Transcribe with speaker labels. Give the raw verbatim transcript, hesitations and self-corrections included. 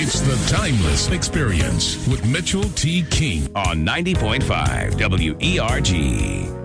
Speaker 1: It's the Timeless Experience with Mitchell T. King
Speaker 2: on ninety point five W E R G.